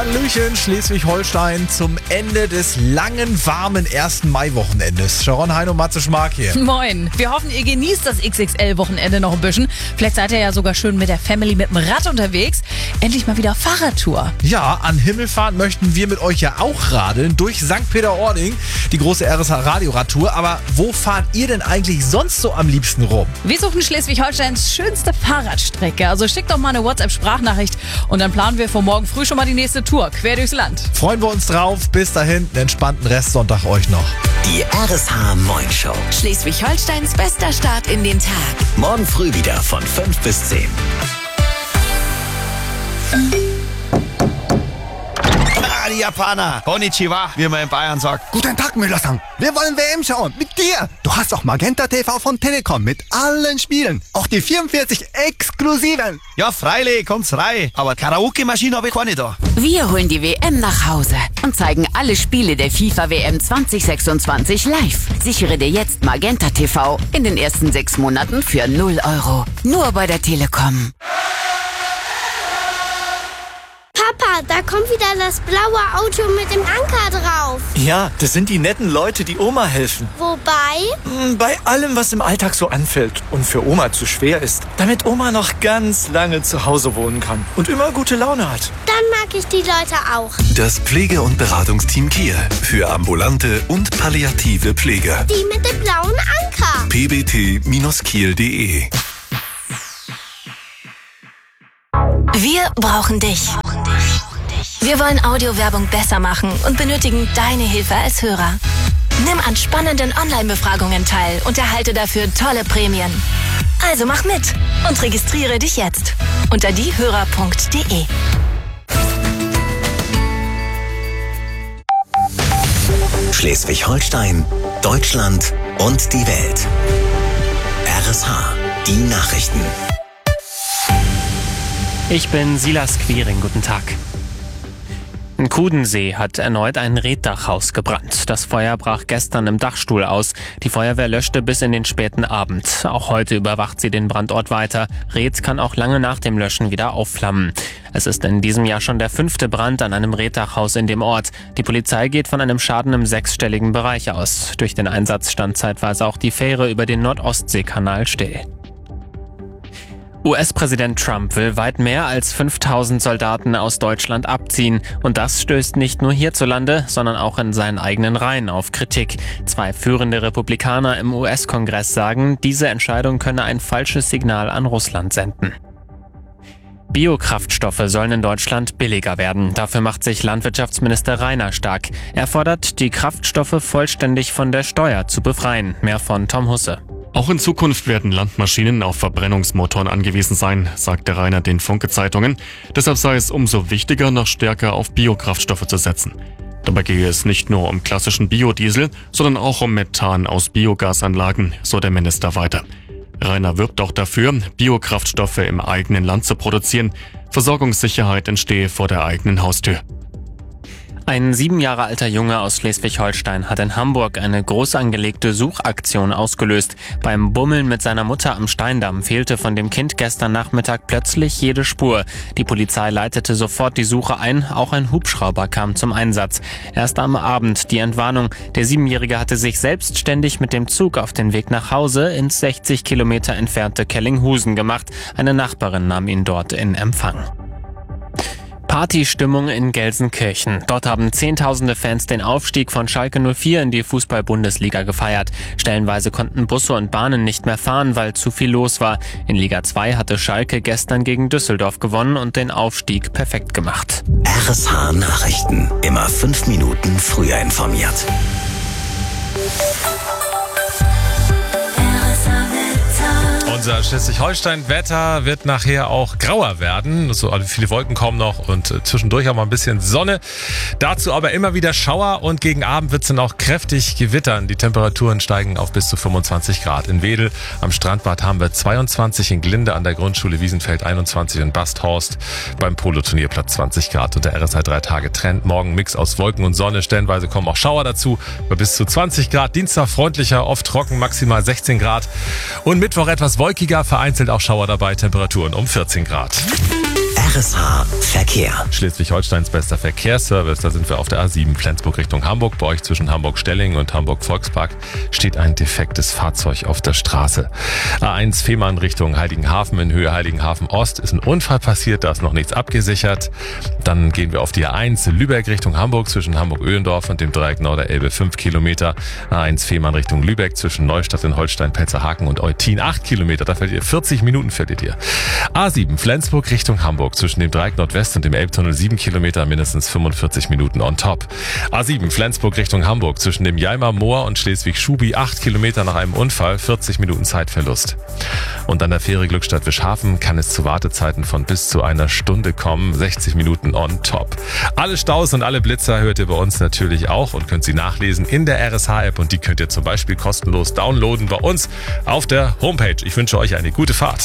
Hallöchen, Schleswig-Holstein zum Ende des langen, warmen 1. Mai-Wochenendes. Sharon, Hein und Matze Schmark hier. Moin. Wir hoffen, ihr genießt das XXL-Wochenende noch ein bisschen. Vielleicht seid ihr ja sogar schön mit der Family mit dem Rad unterwegs. Endlich mal wieder Fahrradtour. Ja, an Himmelfahrt möchten wir mit euch ja auch radeln durch St. Peter-Ording, die große RSH-Radio-Radtour. Aber wo fahrt ihr denn eigentlich sonst so am liebsten rum? Wir suchen Schleswig-Holsteins schönste Fahrradstrecke. Also schickt doch mal eine WhatsApp-Sprachnachricht und dann planen wir für morgen früh schon mal die nächste Tour quer durchs Land. Freuen wir uns drauf. Bis dahin, einen entspannten Restsonntag euch noch. Die RSH Moin Show. Schleswig-Holsteins bester Start in den Tag. Morgen früh wieder von 5 bis 10. Die Japaner. Konnichiwa, wie man in Bayern sagt. Guten Tag, Müller-san. Wir wollen WM schauen. Mit dir. Du hast auch Magenta TV von Telekom mit allen Spielen. Auch die 44 exklusiven. Ja, freilich, kommt's rein. Aber Karaoke-Maschine habe ich keine da. Wir holen die WM nach Hause und zeigen alle Spiele der FIFA-WM 2026 live. Sichere dir jetzt Magenta TV in den ersten 6 Monaten für 0 €. Nur bei der Telekom. Papa, da kommt wieder das blaue Auto mit dem Anker drauf. Ja, das sind die netten Leute, die Oma helfen. Wobei? Bei allem, was im Alltag so anfällt und für Oma zu schwer ist, damit Oma noch ganz lange zu Hause wohnen kann und immer gute Laune hat. Dann mag ich die Leute auch. Das Pflege- und Beratungsteam Kiel für ambulante und palliative Pflege. Die mit dem blauen Anker. pbt-kiel.de. Wir brauchen dich. Wir wollen Audiowerbung besser machen und benötigen deine Hilfe als Hörer. Nimm an spannenden Online-Befragungen teil und erhalte dafür tolle Prämien. Also mach mit und registriere dich jetzt unter diehörer.de. Schleswig-Holstein, Deutschland und die Welt. RSH, die Nachrichten. Ich bin Silas Quiring, guten Tag. In Kudensee hat erneut ein Reetdachhaus gebrannt. Das Feuer brach gestern im Dachstuhl aus. Die Feuerwehr löschte bis in den späten Abend. Auch heute überwacht sie den Brandort weiter. Reet kann auch lange nach dem Löschen wieder aufflammen. Es ist in diesem Jahr schon der 5. Brand an einem Reetdachhaus in dem Ort. Die Polizei geht von einem Schaden im 6-stelligen Bereich aus. Durch den Einsatz stand zeitweise auch die Fähre über den Nordostseekanal still. US-Präsident Trump will weit mehr als 5000 Soldaten aus Deutschland abziehen. Und das stößt nicht nur hierzulande, sondern auch in seinen eigenen Reihen auf Kritik. 2 führende Republikaner im US-Kongress sagen, diese Entscheidung könne ein falsches Signal an Russland senden. Biokraftstoffe sollen in Deutschland billiger werden. Dafür macht sich Landwirtschaftsminister Rainer stark. Er fordert, die Kraftstoffe vollständig von der Steuer zu befreien. Mehr von Tom Husse. Auch in Zukunft werden Landmaschinen auf Verbrennungsmotoren angewiesen sein, sagte Rainer den Funke-Zeitungen. Deshalb sei es umso wichtiger, noch stärker auf Biokraftstoffe zu setzen. Dabei gehe es nicht nur um klassischen Biodiesel, sondern auch um Methan aus Biogasanlagen, so der Minister weiter. Rainer wirbt auch dafür, Biokraftstoffe im eigenen Land zu produzieren. Versorgungssicherheit entstehe vor der eigenen Haustür. Ein 7 Jahre alter Junge aus Schleswig-Holstein hat in Hamburg eine groß angelegte Suchaktion ausgelöst. Beim Bummeln mit seiner Mutter am Steindamm fehlte von dem Kind gestern Nachmittag plötzlich jede Spur. Die Polizei leitete sofort die Suche ein, auch ein Hubschrauber kam zum Einsatz. Erst am Abend die Entwarnung. Der 7-Jährige hatte sich selbstständig mit dem Zug auf den Weg nach Hause ins 60 Kilometer entfernte Kellinghusen gemacht. Eine Nachbarin nahm ihn dort in Empfang. Partystimmung in Gelsenkirchen. Dort haben Zehntausende Fans den Aufstieg von Schalke 04 in die Fußball-Bundesliga gefeiert. Stellenweise konnten Busse und Bahnen nicht mehr fahren, weil zu viel los war. In Liga 2 hatte Schalke gestern gegen Düsseldorf gewonnen und den Aufstieg perfekt gemacht. RSH Nachrichten. Immer 5 Minuten früher informiert. Unser Schleswig-Holstein-Wetter wird nachher auch grauer werden. So, also viele Wolken kommen noch und zwischendurch auch mal ein bisschen Sonne. Dazu aber immer wieder Schauer und gegen Abend wird es dann auch kräftig gewittern. Die Temperaturen steigen auf bis zu 25 Grad. In Wedel am Strandbad haben wir 22, in Glinde an der Grundschule Wiesenfeld 21, in Basthorst beim Polo-Turnierplatz 20 Grad. Und der RSH 3 Tage Trend. Morgen Mix aus Wolken und Sonne. Stellenweise kommen auch Schauer dazu bei bis zu 20 Grad. Dienstag freundlicher, oft trocken, maximal 16 Grad. Und Mittwoch etwas wolkiger, vereinzelt auch Schauer dabei, Temperaturen um 14 Grad. RSH Verkehr. Schleswig-Holsteins bester Verkehrsservice. Da sind wir auf der A7 Flensburg Richtung Hamburg. Bei euch zwischen Hamburg-Stellingen und Hamburg-Volkspark steht ein defektes Fahrzeug auf der Straße. A1 Fehmarn Richtung Heiligenhafen in Höhe Heiligenhafen-Ost ist ein Unfall passiert. Da ist noch nichts abgesichert. Dann gehen wir auf die A1 Lübeck Richtung Hamburg zwischen Hamburg-Öhlendorf und dem Dreieck Norderelbe 5 Kilometer. A1 Fehmarn Richtung Lübeck zwischen Neustadt in Holstein, Pelzerhaken und Eutin 8 Kilometer. Da verliert ihr 40 Minuten verliert ihr. A7 Flensburg Richtung Hamburg zwischen dem Dreieck Nordwest und dem Elbtunnel 7 Kilometer, mindestens 45 Minuten on top. A7 Flensburg Richtung Hamburg zwischen dem Jalmer Moor und Schleswig-Schubi 8 Kilometer nach einem Unfall, 40 Minuten Zeitverlust. Und an der Fähre Glückstadt-Wischhafen kann es zu Wartezeiten von bis zu einer Stunde kommen, 60 Minuten on top. Alle Staus und alle Blitzer hört ihr bei uns natürlich auch und könnt sie nachlesen in der RSH-App und die könnt ihr zum Beispiel kostenlos downloaden bei uns auf der Homepage. Ich wünsche euch eine gute Fahrt.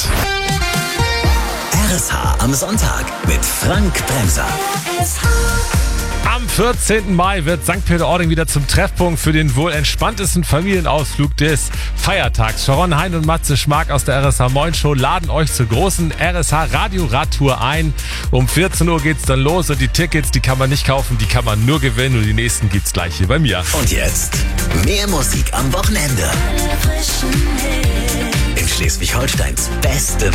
RSH am Sonntag mit Frank Bremser. Am 14. Mai wird St. Peter-Ording wieder zum Treffpunkt für den wohl entspanntesten Familienausflug des Feiertags. Sharon Hein und Matze Schmark aus der RSH Moin Show laden euch zur großen RSH Radio-Radtour ein. Um 14 Uhr geht's dann los und die Tickets, die kann man nicht kaufen, die kann man nur gewinnen und die nächsten gibt's gleich hier bei mir. Und jetzt mehr Musik am Wochenende. In Schleswig-Holsteins bestem